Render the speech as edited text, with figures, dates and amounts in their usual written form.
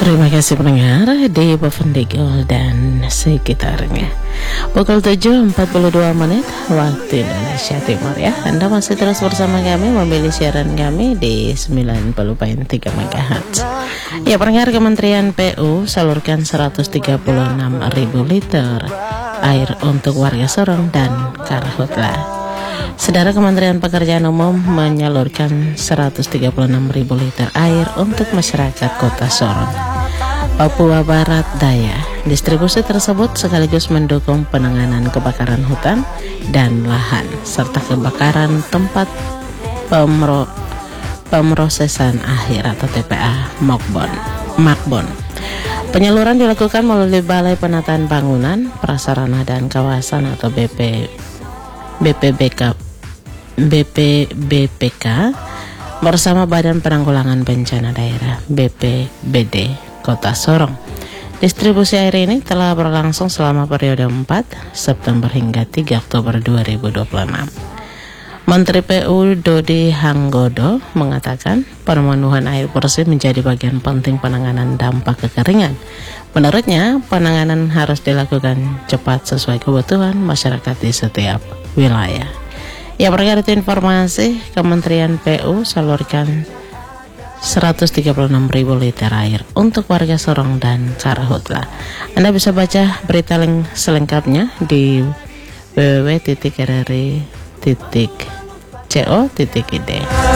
Terima kasih pendengar di Bovendigul dan sekitarnya. Pukul 7.42 waktu Indonesia Timur ya. Anda masih terus bersama kami memilih siaran kami di 90.3 MHz. Ya, pendengar, Kementerian PU salurkan 136.000 liter air untuk warga Sorong dan Karhutla. Saudara, Kementerian Pekerjaan Umum menyalurkan 136.000 liter air untuk masyarakat Kota Sorong, Papua Barat Daya. Distribusi tersebut sekaligus mendukung penanganan kebakaran hutan dan lahan serta kebakaran tempat pemrosesan akhir atau TPA Makbon. Penyaluran dilakukan melalui Balai Penataan Bangunan, Prasarana dan Kawasan atau BPBPK bersama Badan Penanggulangan Bencana Daerah BPBD Kota Sorong. Distribusi air ini telah berlangsung selama periode 4 September hingga 3 Oktober 2026. Menteri PU Dodi Hanggodo mengatakan pemenuhan air bersih menjadi bagian penting penanganan dampak kekeringan. Menurutnya, penanganan harus dilakukan cepat sesuai kebutuhan masyarakat di setiap wilayah. Ya, berkait itu informasi, Kementerian PU salurkan 136.000 liter air untuk warga Sorong dan Karhutla. Anda bisa baca berita selengkapnya di www.rri.co.id.